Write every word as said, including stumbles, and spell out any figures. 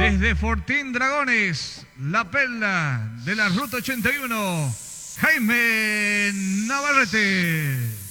Desde Fortín Dragones, la perla de la Ruta ochenta y uno, Jaime Navarrete.